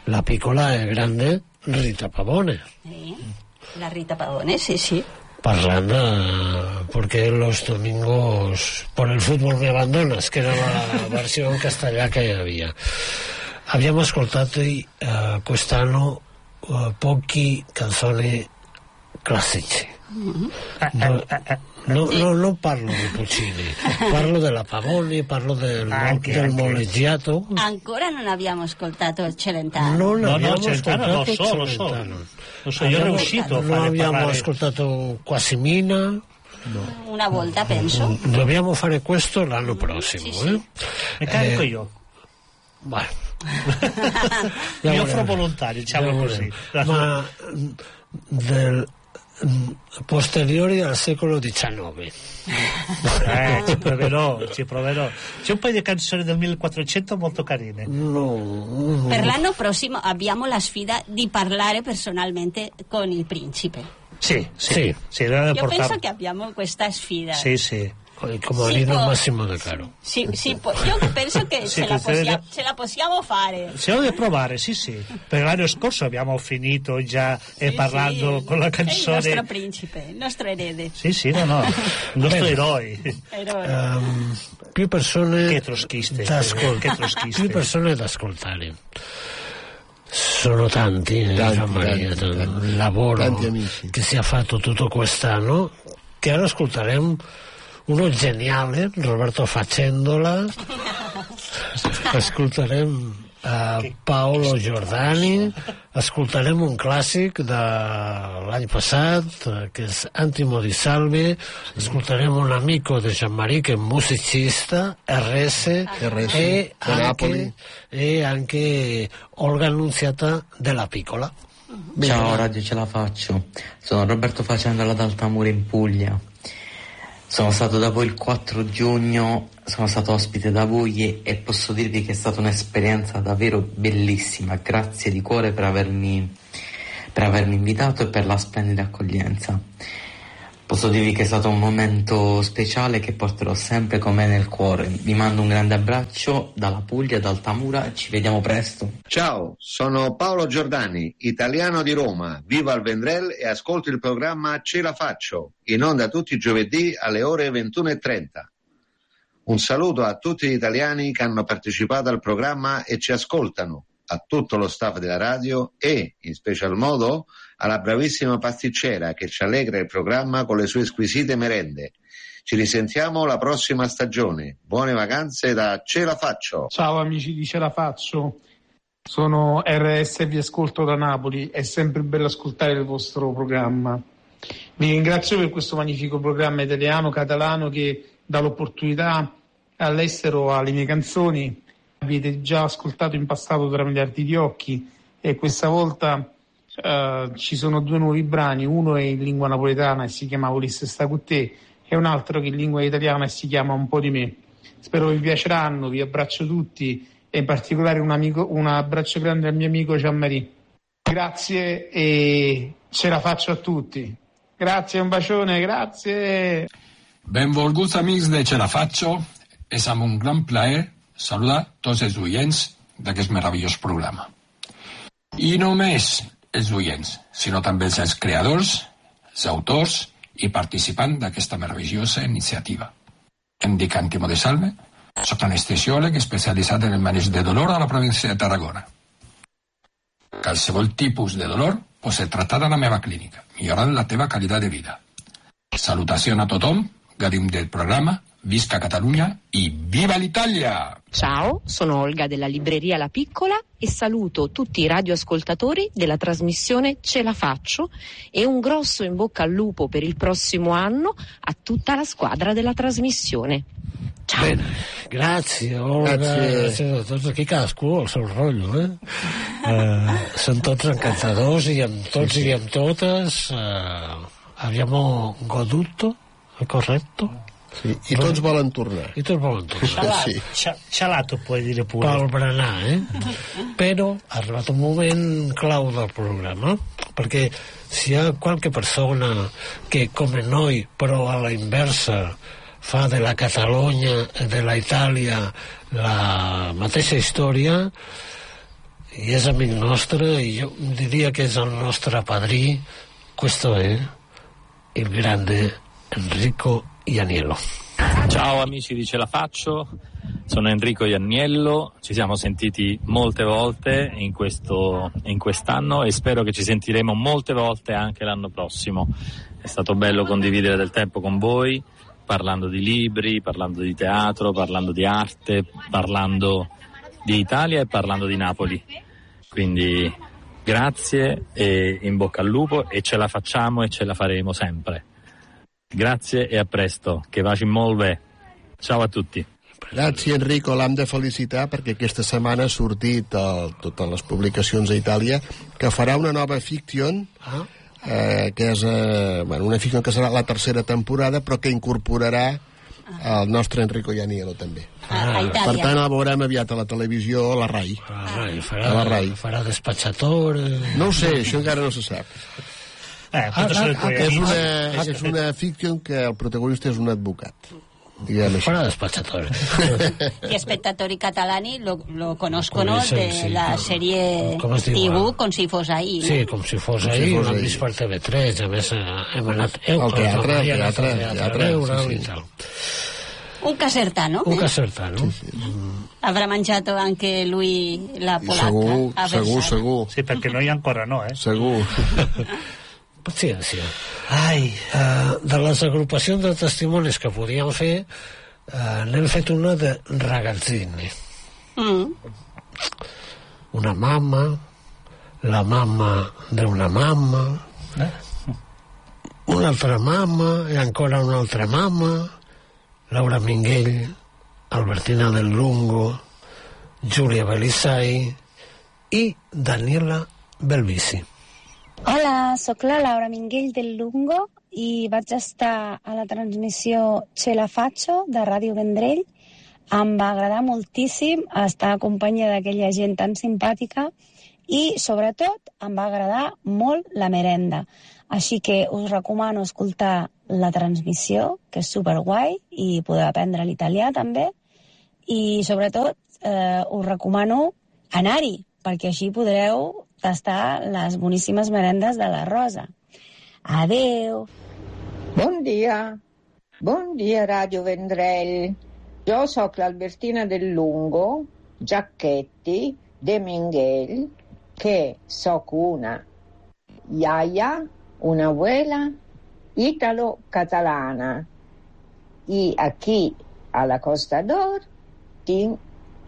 la piccola e grande Rita Pavone. La Rita Pavone, sí. Parlando porque los domingos por el fútbol me abandonas, que era la versione in castellà che había. Abbiamo ascoltato quest'anno pochi canzoni classici. Non parlo di Puccini, parlo della Pavoni, parlo del moleggiato. Ancora non abbiamo ascoltato Celentano. Non abbiamo Celentano, ascoltato lo so, io ero riuscito a non fare abbiamo parlare. ascoltato Quasimina. No. Una volta, penso. Dobbiamo fare questo l'anno prossimo. Sì. Ne carico io. Beh. Io offro volontario, diciamo così. Ma posteriori al secolo XIX. Ci proverò. C'è un paio di canzoni del 1400 molto carine. No. Per l'anno prossimo abbiamo la sfida di parlare personalmente con il principe. Sì. Io penso che abbiamo questa sfida. Sì. Come marino Massimo De Caro. Sì, io penso che ce la possiamo fare. Si deve provare, sì. Per l'anno scorso abbiamo finito già parlando con la canzone. È il nostro principe, il nostro erede. Sì, il nostro eroe. Più persone che troschiste. Più persone da ascoltare. Sono tanti. Il lavoro tanti che si è fatto tutto quest'anno, che ora ascolteremo uno geniale, Roberto Facendola. Ascolteremo Paolo Giordani, ascolteremo un classic de l'any passat che és Antimo di Salve, ascolteremo un amico de Jean-Marie che è musicista, RS e anche Olga Annunziata della Piccola. Ciao Radio Ce la Faccio, sono Roberto Facendola da Altamura in Puglia. Sono stato da voi il 4 giugno, sono stato ospite da voi e posso dirvi che è stata un'esperienza davvero bellissima. Grazie di cuore per avermi invitato e per la splendida accoglienza. Posso dirvi che è stato un momento speciale che porterò sempre con me nel cuore. Vi mando un grande abbraccio dalla Puglia, da Altamura e ci vediamo presto. Ciao, sono Paolo Giordani, italiano di Roma, vivo al Vendrell e ascolto il programma Ce la Faccio, in onda tutti i giovedì alle ore 21:30. Un saluto a tutti gli italiani che hanno partecipato al programma e ci ascoltano, a tutto lo staff della radio e, in special modo, alla bravissima pasticcera che ci allegra il programma con le sue squisite merende. Ci risentiamo la prossima stagione. Buone vacanze da Ce la Faccio. Ciao amici di Ce la Faccio, sono RS e vi ascolto da Napoli. È sempre bello ascoltare il vostro programma. Vi ringrazio per questo magnifico programma italiano, catalano, che dà l'opportunità all'estero alle mie canzoni. Avete già ascoltato in passato Tra miliardi di occhi e questa volta ci sono 2 nuovi brani, uno è in lingua napoletana e si chiama Ulisse sta con te e un altro che è in lingua italiana e si chiama Un po' di me. Spero vi piaceranno, vi abbraccio tutti e in particolare un abbraccio grande al mio amico Jean-Marie. Grazie e ce la faccio a tutti. Grazie, un bacione, grazie. Benvolguts amics de Ce la Faccio, és amb un gran plaer saludar tots els oients d'aquest meravellós programa. I no només els oients, sinó també els creadors, els autors i participants d'aquesta meravellosa iniciativa. Em dic Antimo de Salve, soc anestesiòleg especialitzat en el maneig de dolor a la província de Tarragona. Qualsevol tipus de dolor pot ser tractat a la meva clínica, millorant la teva qualitat de vida. Salutació a tothom, gaudim del programa, visca Catalunya e viva l'Italia! Ciao, sono Olga della libreria La Piccola e saluto tutti i radioascoltatori della trasmissione Ce la Faccio e un grosso in bocca al lupo per il prossimo anno a tutta la squadra della trasmissione. Ciao. Bene, grazie Olga, grazie a tots, aquí cadascú el seu rotllo, són tots encantadors i amb tots i amb totes abbiamo goduto, è corretto? Sì, i tots volen tornar. I tots volen tornar. Cialato puoi dire pure. Pel berenar, Però ha arribat un moment clau del programa, perquè si hi ha qualche persona che come noi, però a la inversa, fa de la Catalunya, de la Itàlia, la mateixa història, i és amic nostre, i jo diria que és el nostre padrí. Questo è il grande Enrico Ianiello. Ciao amici di Ce la faccio, sono Enrico Ianiello, ci siamo sentiti molte volte in quest'anno e spero che ci sentiremo molte volte anche l'anno prossimo. È stato bello condividere del tempo con voi, parlando di libri, parlando di teatro, parlando di arte, parlando di Italia e parlando di Napoli. Quindi grazie e in bocca al lupo, e ce la facciamo e ce la faremo sempre. Grazie e a presto, che vagi molt bé. Ciao a tutti. Gràcies, Enrico, l'hem de felicitar perquè aquesta setmana ha sortit a totes les publicacions a Itàlia que farà una nova fiction, que és una fiction que serà la tercera temporada, però que incorporarà el nostre Enrico Ianiello també. Per tant, el veurem aviat a la televisió, a la RAI. Farà despatxatore... No ho sé, això encara no se sap. És una fiction que el protagonista és un advocat. Fuera despachatore. Y Spettatori Catalani lo conozco, ¿no? De la serie TV, Com si fos ahir. Sí, Com si fos ahir, l'hem vist per TV3, a més hem anat... Al teatre, i tal. Un casertano. Un casertano. Avrà mangiato anche lui la polacca. Segur. Sí, perquè no hi ha ancora no, Segur. Paciència. De les agrupacions de testimonis que podíem fer, n'hem fet una de ragazzini. Una mamma, la mamma d'una mamma, una altra mamma i ancora una altra mamma, Laura Minghell, Albertina del Lungo, Giulia Belisai i Daniela Belvisi. Hola, sóc la Laura Minghell del Lungo i vaig estar a la transmissió Ce la faccio de Ràdio Vendrell. Em va agradar moltíssim estar a companyia d'aquella gent tan simpàtica i, sobretot, em va agradar molt la merenda. Així que us recomano escoltar la transmissió, que és superguai, i podeu aprendre l'italià també. I, sobretot, us recomano anar-hi, perquè així podreu tastar les boníssimes merendes de la Rosa. Adeu! Bon dia Radio Vendrell. Jo sóc l'Albertina del Lungo, Giacchetti, de Minghell, que sóc una iaia, una abuela italo-catalana. I aquí, a la Costa d'Or, tinc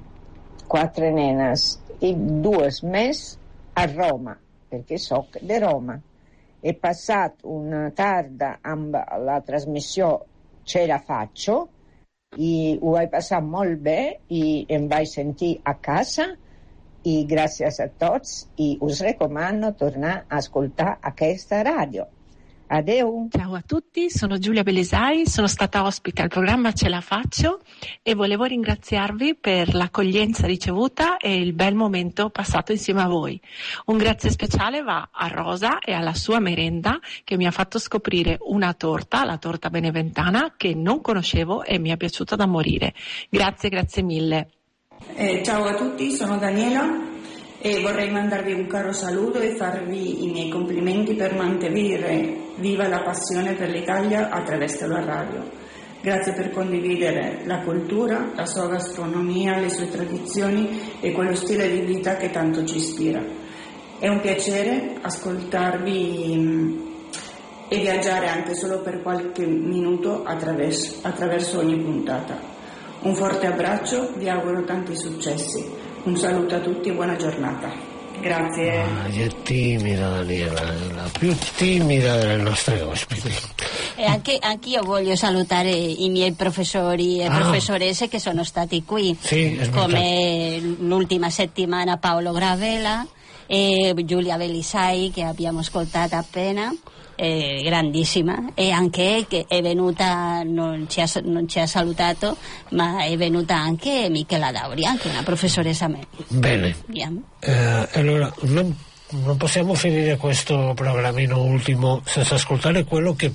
4 nenes i 2 més a Roma, perquè sóc de Roma. He passat una tarda amb la trasmissió Ce la faccio i ho vaig passar molt bé i em vaig sentir a casa i gràcies a tots i us recomano tornar a ascoltar aquesta ràdio. Adeu. Ciao a tutti, sono Giulia Belisai, sono stata ospite al programma Ce la faccio e volevo ringraziarvi per l'accoglienza ricevuta e il bel momento passato insieme a voi. Un grazie speciale va a Rosa e alla sua merenda che mi ha fatto scoprire una torta, la torta beneventana, che non conoscevo e mi è piaciuta da morire. Grazie mille. Ciao a tutti, sono Daniela. E vorrei mandarvi un caro saluto e farvi i miei complimenti per mantenere viva la passione per l'Italia attraverso la radio. Grazie per condividere la cultura, la sua gastronomia, le sue tradizioni e quello stile di vita che tanto ci ispira. È un piacere ascoltarvi e viaggiare anche solo per qualche minuto attraverso ogni puntata. Un forte abbraccio, vi auguro tanti successi. Un saluto a tutti e buona giornata. Grazie. È timida Daniela, la più timida delle nostre ospiti. E anch'io voglio salutare i miei professori e professoresse che sono stati qui, come l'ultima settimana Paolo Gravella e Giulia Belisai che abbiamo ascoltato appena. Grandissima, e anche che è venuta, non ci ha salutato, ma è venuta anche Michela Dauri, anche una professoressa mia. Bene. Allora non possiamo finire questo programmino ultimo senza ascoltare quello che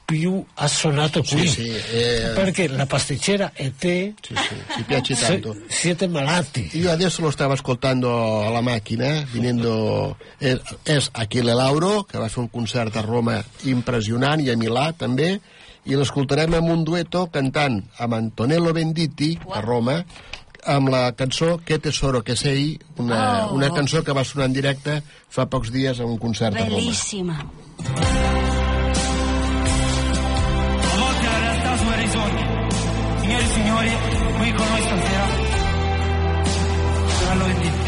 più assonnato qui, perché la pasticcera e te ti piace tanto. Siete malati. Io adesso lo stavo ascoltando alla macchina, és Achille Lauro, que va fer un concert a Roma impressionant, i a Milà també, i l'escoltarem amb un dueto cantant amb Antonello Venditti, a Roma, amb la cançó Que tesoro que sei, una cançó que va sonar en directe fa pocs dies a un concert a Roma. Bellissima. A volte la realtà supera i sogni. Signori e signori, qui con noi stasera Antonello Venditti.